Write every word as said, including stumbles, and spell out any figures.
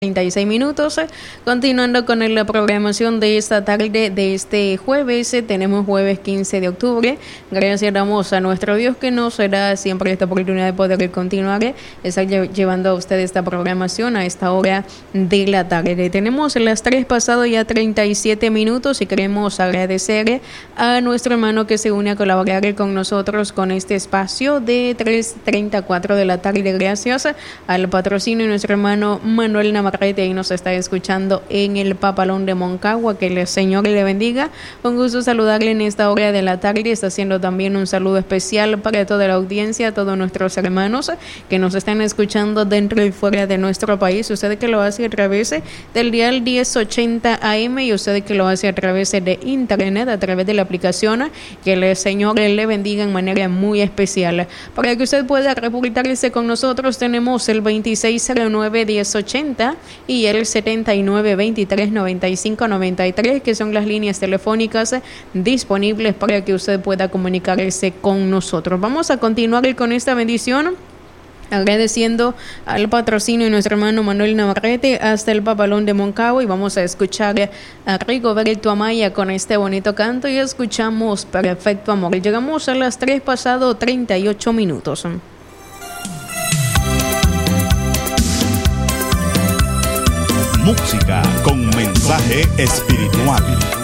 treinta y seis minutos, continuando con la programación de esta tarde de este jueves. Tenemos jueves quince de octubre. Gracias damos a nuestro Dios que nos da siempre esta oportunidad de poder continuar, estar llevando a ustedes esta programación a esta hora de la tarde. Tenemos las tres pasado ya treinta y siete minutos y queremos agradecer a nuestro hermano que se une a colaborar con nosotros con este espacio de tres treinta y cuatro de la tarde. Gracias al patrocinio de nuestro hermano Manuel Navarrete, ahí nos está escuchando en el Papalón de Moncagua. Que el Señor le bendiga. Un gusto saludarle en esta hora de la tarde. Está haciendo también un saludo especial para toda la audiencia, a todos nuestros hermanos que nos están escuchando dentro y fuera de nuestro país. Usted que lo hace a través del dial diez ochenta A M y usted que lo hace a través de internet, a través de la aplicación. Que el Señor le bendiga en manera muy especial. Para que usted pueda reportarse con nosotros, tenemos el veintiséis cero nueve diez ochenta y el setenta y nueve veintitrés noventa y cinco noventa y tres, que son las líneas telefónicas disponibles para que usted pueda comunicarse con nosotros. Vamos a continuar con esta bendición, agradeciendo al patrocinio de nuestro hermano Manuel Navarrete hasta el Papalón de Moncagua, y vamos a escuchar a Rigoberto Amaya con este bonito canto y escuchamos Perfecto Amor. Llegamos a las tres pasado treinta y ocho minutos. Música con mensaje espiritual.